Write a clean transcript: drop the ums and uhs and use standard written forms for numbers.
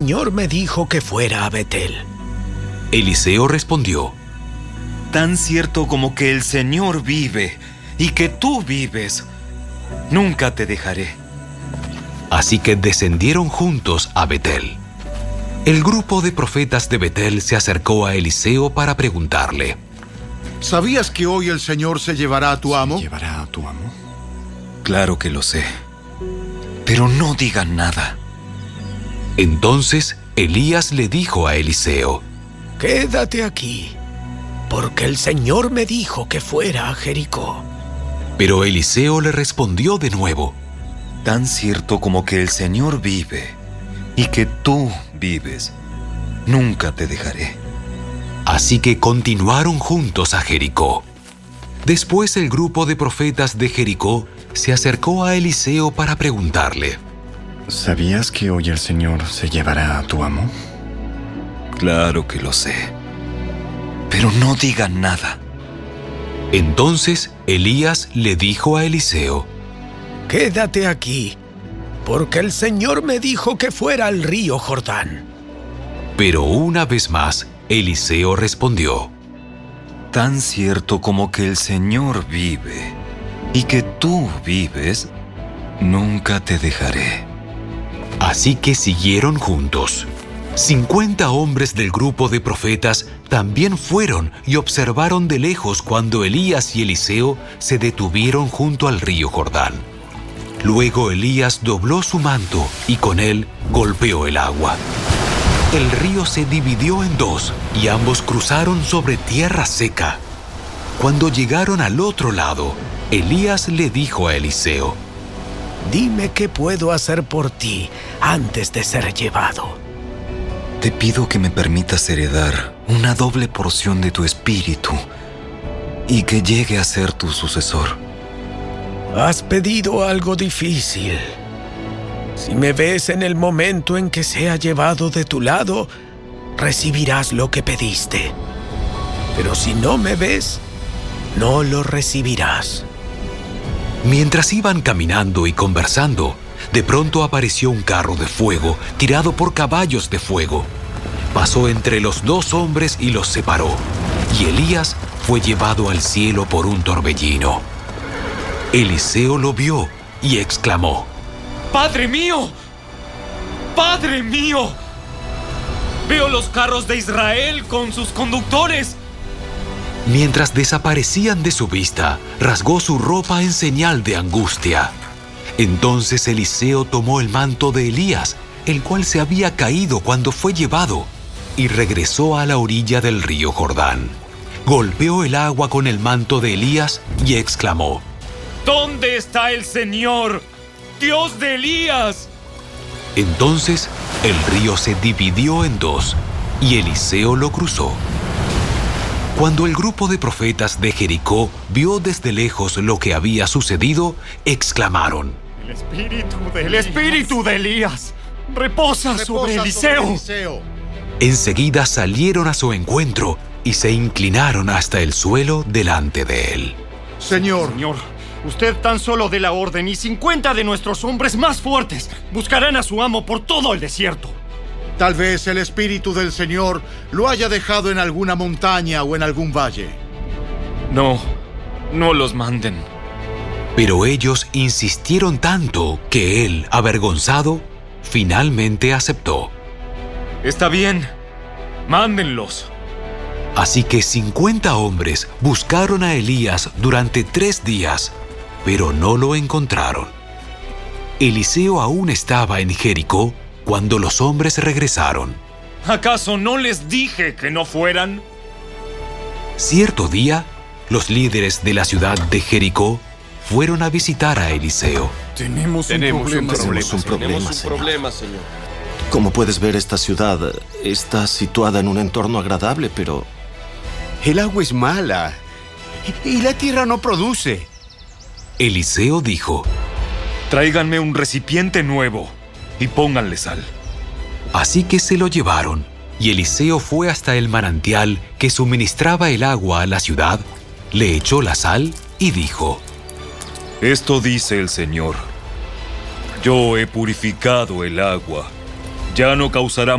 Señor me dijo que fuera a Betel. Eliseo respondió: Tan cierto como que el Señor vive y que tú vives, nunca te dejaré. Así que descendieron juntos a Betel. El grupo de profetas de Betel se acercó a Eliseo para preguntarle: ¿Sabías que hoy el Señor se llevará a tu amo? ¿Se llevará a tu amo? Claro que lo sé, pero no digan nada. Entonces Elías le dijo a Eliseo: Quédate aquí, porque el Señor me dijo que fuera a Jericó. Pero Eliseo le respondió de nuevo: Tan cierto como que el Señor vive y que tú vives, nunca te dejaré. Así que continuaron juntos a Jericó. Después el grupo de profetas de Jericó se acercó a Eliseo para preguntarle: ¿Sabías que hoy el Señor se llevará a tu amo? Claro que lo sé, pero no digan nada. Entonces Elías le dijo a Eliseo: Quédate aquí, porque el Señor me dijo que fuera al río Jordán. Pero una vez más Eliseo respondió: Tan cierto como que el Señor vive y que tú vives, nunca te dejaré. Así que siguieron juntos. 50 hombres del grupo de profetas también fueron y observaron de lejos cuando Elías y Eliseo se detuvieron junto al río Jordán. Luego Elías dobló su manto y con él golpeó el agua. El río se dividió en dos y ambos cruzaron sobre tierra seca. Cuando llegaron al otro lado, Elías le dijo a Eliseo: Dime qué puedo hacer por ti antes de ser llevado. Te pido que me permitas heredar una doble porción de tu espíritu y que llegue a ser tu sucesor. Has pedido algo difícil. Si me ves en el momento en que sea llevado de tu lado, recibirás lo que pediste. Pero si no me ves, no lo recibirás. Mientras iban caminando y conversando, de pronto apareció un carro de fuego tirado por caballos de fuego. Pasó entre los dos hombres y los separó, y Elías fue llevado al cielo por un torbellino. Eliseo lo vio y exclamó: ¡Padre mío! ¡Padre mío! Veo los carros de Israel con sus conductores. Mientras desaparecían de su vista, rasgó su ropa en señal de angustia. Entonces Eliseo tomó el manto de Elías, el cual se había caído cuando fue llevado, y regresó a la orilla del río Jordán. Golpeó el agua con el manto de Elías y exclamó: ¿Dónde está el Señor, Dios de Elías? Entonces el río se dividió en dos y Eliseo lo cruzó. Cuando el grupo de profetas de Jericó vio desde lejos lo que había sucedido, exclamaron: El espíritu de Elías reposa sobre Eliseo. Enseguida salieron a su encuentro y se inclinaron hasta el suelo delante de él. Señor, Usted tan solo dé la orden y 50 de nuestros hombres más fuertes buscarán a su amo por todo el desierto. tal vez el Espíritu del Señor lo haya dejado en alguna montaña o en algún valle. No los manden. Pero ellos insistieron tanto que él, avergonzado, finalmente aceptó. Está bien, mándenlos. Así que 50 hombres buscaron a Elías durante 3 días, pero no lo encontraron. Eliseo aún estaba en Jericó cuando los hombres regresaron. ¿Acaso no les dije que no fueran? Cierto día, los líderes de la ciudad de Jericó fueron a visitar a Eliseo. Tenemos un problema, Señor. Como puedes ver, esta ciudad está situada en un entorno agradable, pero el agua es mala y la tierra no produce. Eliseo dijo: Tráiganme un recipiente nuevo y pónganle sal. Así que se lo llevaron, y Eliseo fue hasta el manantial que suministraba el agua a la ciudad, le echó la sal y dijo: Esto dice el Señor: Yo he purificado el agua, ya no causará